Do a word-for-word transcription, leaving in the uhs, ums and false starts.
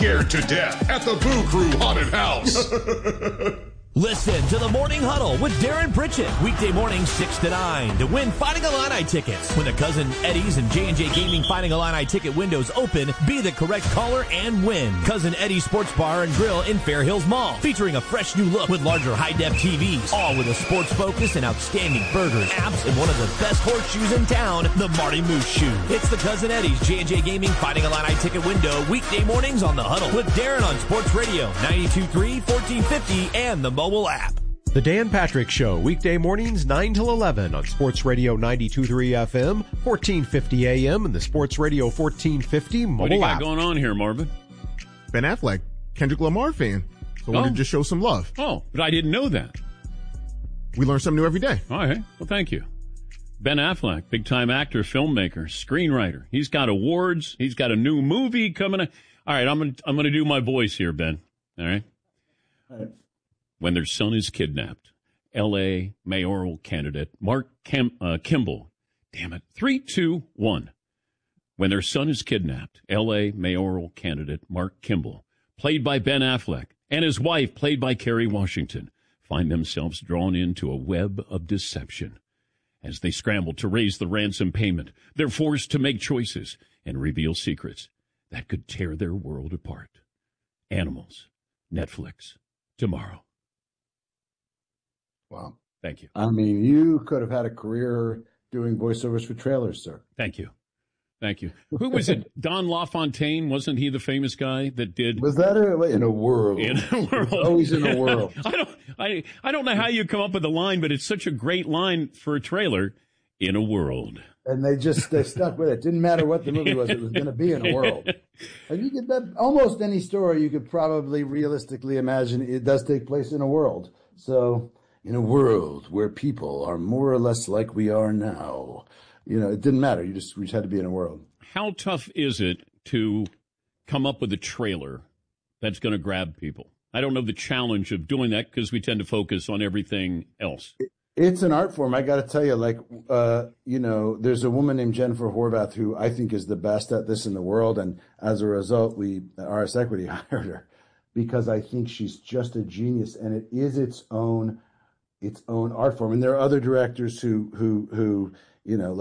Scared to death at the Boo Crew Haunted House. Listen to the Morning Huddle with Darren Pritchett. Weekday mornings six to nine to win Fighting Illini tickets. When the Cousin Eddie's and J and J Gaming Fighting Illini ticket windows open, be the correct caller and win. Cousin Eddie's Sports Bar and Grill in Fair Hills Mall. Featuring a fresh new look with larger high-def T Vs. All with a sports focus and outstanding burgers, apps, and one of the best horseshoes in town, the Marty Moose Shoe. It's the Cousin Eddie's J and J Gaming Fighting Illini ticket window. Weekday mornings on the Huddle with Darren on Sports Radio ninety-two point three, fourteen fifty, and the mobile app. The Dan Patrick Show, weekday mornings nine till eleven on Sports Radio ninety-two point three F M, fourteen fifty A M, and the Sports Radio fourteen fifty mobile app. What do you got going on here, Marvin? Ben Affleck, Kendrick Lamar fan. So I wanted Oh. to just show some love. Oh, but I didn't know that. We learn something new every day. All right. Well, thank you. Ben Affleck, big-time actor, filmmaker, screenwriter. He's got awards. He's got a new movie coming. All right, I'm going to I'm gonna do my voice here, Ben. All right? All right. When their son is kidnapped, L A mayoral candidate Mark Kim, uh, Kimball. Damn it. Three, two, one. When their son is kidnapped, L A mayoral candidate Mark Kimball, played by Ben Affleck, and his wife, played by Kerry Washington, find themselves drawn into a web of deception. As they scramble to raise the ransom payment, they're forced to make choices and reveal secrets that could tear their world apart. Animals. Netflix. Tomorrow. Wow. Thank you. I mean, you could have had a career doing voiceovers for trailers, sir. Thank you. Thank you. Who was it? Don LaFontaine? Wasn't he the famous guy that did? Was that a, in a world? In a world. It's always in a world. I don't. I. I don't know how you come up with a line, but it's such a great line for a trailer. In a world. And they just they stuck with it. Didn't matter what the movie was; it was going to be in a world. And you could that, almost any story you could probably realistically imagine it does take place in a world. So, in a world where people are more or less like we are now, you know, it didn't matter. You just we just had to be in a world. How tough is it to come up with a trailer that's going to grab people? I don't know the challenge of doing that because we tend to focus on everything else. It's an art form. I got to tell you, like, uh, you know, there's a woman named Jennifer Horvath who I think is the best at this in the world. And as a result, we, R S Equity hired her because I think she's just a genius and it is its own, its own art form. And there are other directors who, who, who, you know,